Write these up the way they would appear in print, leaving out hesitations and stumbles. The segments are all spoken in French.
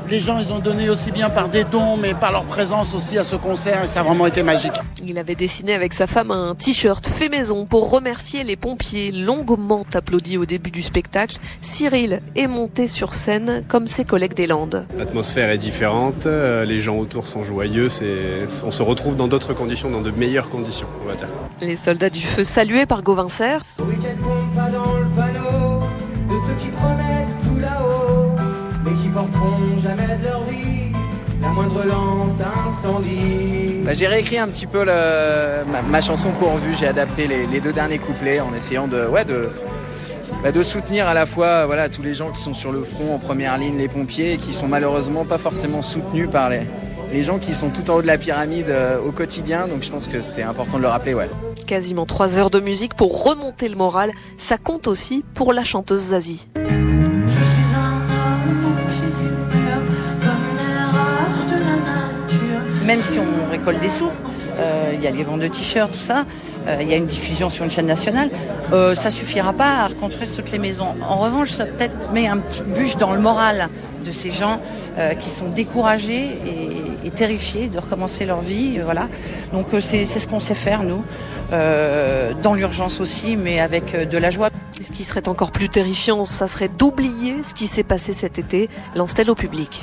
Les gens, ils ont donné aussi bien par des dons, mais par leur présence aussi à ce concert, et ça a vraiment été magique. Il avait dessiné avec sa femme un t-shirt fait maison pour remercier les pompiers, longuement applaudis au début du spectacle. Cyril est monté sur scène comme ses collègues des Landes. L'atmosphère est différente, les gens autour sont joyeux, on se retrouve dans d'autres conditions, dans de meilleures conditions, on va dire. Les soldats du feu salués par Gauvin Serre. Ce week-end compte pas dans le panneau de ceux qui promettent tout là-haut, mais qui porteront jamais de leur vie la moindre lance incendie. J'ai réécrit un petit peu ma chanson pourvue, j'ai adapté les 2 derniers couplets en essayant de soutenir à la fois tous les gens qui sont sur le front en première ligne, les pompiers, et qui sont malheureusement pas forcément soutenus par les gens qui sont tout en haut de la pyramide au quotidien, donc je pense que c'est important de le rappeler. Quasiment 3 heures de musique pour remonter le moral, ça compte aussi pour la chanteuse Zazie. Même si on récolte des sous, il y a les ventes de t-shirts, tout ça, il y a une diffusion sur une chaîne nationale, ça suffira pas à reconstruire toutes les maisons. En revanche, ça peut-être met un petit bûche dans le moral de ces gens qui sont découragés et terrifiés de recommencer leur vie. Donc c'est ce qu'on sait faire, nous, dans l'urgence aussi, mais avec de la joie. Ce qui serait encore plus terrifiant, ça serait d'oublier ce qui s'est passé cet été, lance-t-elle au public.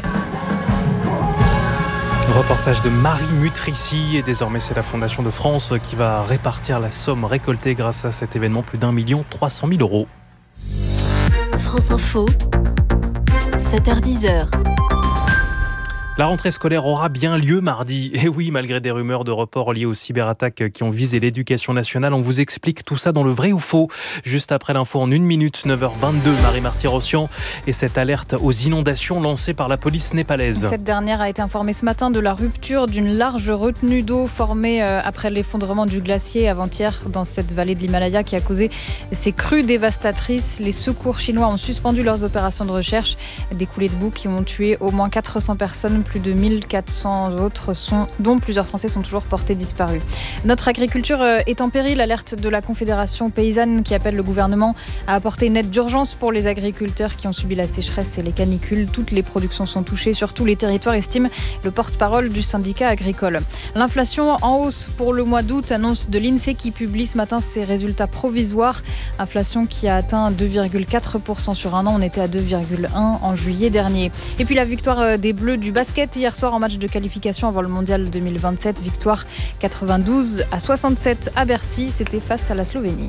Reportage de Marie Mutrici, et désormais c'est la Fondation de France qui va répartir la somme récoltée grâce à cet événement, plus d'1 300 000 €. France Info, 7h-10h. La rentrée scolaire aura bien lieu mardi. Et oui, malgré des rumeurs de report liées aux cyberattaques qui ont visé l'éducation nationale, on vous explique tout ça dans le vrai ou faux. Juste après l'info en 1 minute, 9h22, Marie-Marty Rossian et cette alerte aux inondations lancée par la police népalaise. Cette dernière a été informée ce matin de la rupture d'une large retenue d'eau formée après l'effondrement du glacier avant-hier dans cette vallée de l'Himalaya qui a causé ces crues dévastatrices. Les secours chinois ont suspendu leurs opérations de recherche. Des coulées de boue qui ont tué au moins 400 personnes. Plus de 1400 autres dont plusieurs Français sont toujours portés disparus. Notre agriculture est en péril. Alerte de la Confédération paysanne qui appelle le gouvernement à apporter une aide d'urgence pour les agriculteurs qui ont subi la sécheresse et les canicules. Toutes les productions sont touchées sur tous les territoires, estime le porte-parole du syndicat agricole. L'inflation en hausse pour le mois d'août, annonce de l'INSEE qui publie ce matin ses résultats provisoires. Inflation qui a atteint 2,4% sur un an. On était à 2,1% en juillet dernier. Et puis la victoire des Bleus du basket hier soir en match de qualification avant le mondial 2027. Victoire 92-67 à Bercy. C'était face à la Slovénie.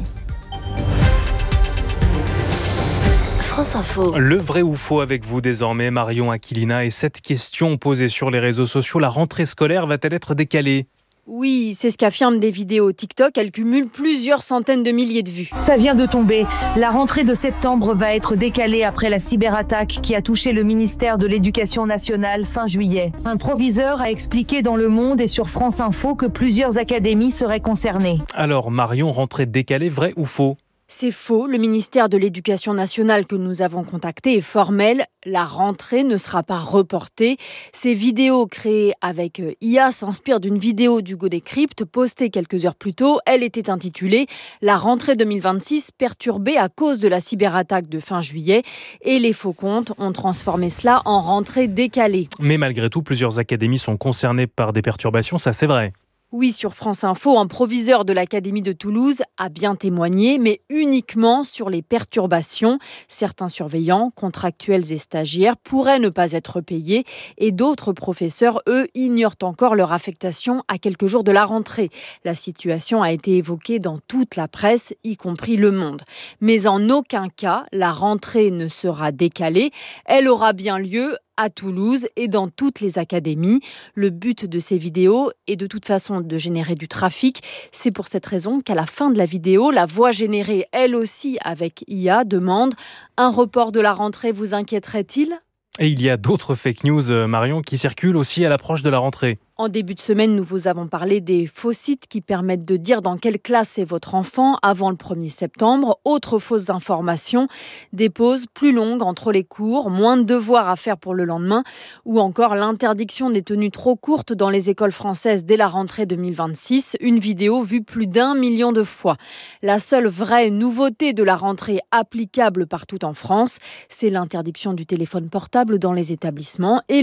France Info. Le vrai ou faux avec vous désormais, Marion Aquilina. Et cette question posée sur les réseaux sociaux, la rentrée scolaire va-t-elle être décalée ? Oui, c'est ce qu'affirment des vidéos TikTok. Elles cumulent plusieurs centaines de milliers de vues. Ça vient de tomber. La rentrée de septembre va être décalée après la cyberattaque qui a touché le ministère de l'Éducation nationale fin juillet. Un proviseur a expliqué dans Le Monde et sur France Info que plusieurs académies seraient concernées. Alors Marion, rentrée décalée, vrai ou faux ? C'est faux. Le ministère de l'Éducation nationale que nous avons contacté est formel. La rentrée ne sera pas reportée. Ces vidéos créées avec IA s'inspirent d'une vidéo d'Hugo Décrypte postée quelques heures plus tôt. Elle était intitulée « La rentrée 2026 perturbée à cause de la cyberattaque de fin juillet ». Et les faux comptes ont transformé cela en rentrée décalée. Mais malgré tout, plusieurs académies sont concernées par des perturbations, ça c'est vrai. Oui, sur France Info, un proviseur de l'Académie de Toulouse a bien témoigné, mais uniquement sur les perturbations. Certains surveillants, contractuels et stagiaires, pourraient ne pas être payés et d'autres professeurs, eux, ignorent encore leur affectation à quelques jours de la rentrée. La situation a été évoquée dans toute la presse, y compris Le Monde. Mais en aucun cas, la rentrée ne sera décalée. Elle aura bien lieu à Toulouse et dans toutes les académies. Le but de ces vidéos est de toute façon de générer du trafic. C'est pour cette raison qu'à la fin de la vidéo, la voix générée, elle aussi avec IA, demande « Un report de la rentrée vous inquiéterait-il ?» Et il y a d'autres fake news, Marion, qui circulent aussi à l'approche de la rentrée. En début de semaine, nous vous avons parlé des faux sites qui permettent de dire dans quelle classe est votre enfant avant le 1er septembre. Autre fausses informations, des pauses plus longues entre les cours, moins de devoirs à faire pour le lendemain ou encore l'interdiction des tenues trop courtes dans les écoles françaises dès la rentrée 2026. Une vidéo vue plus d'1 million de fois. La seule vraie nouveauté de la rentrée applicable partout en France, c'est l'interdiction du téléphone portable dans les établissements et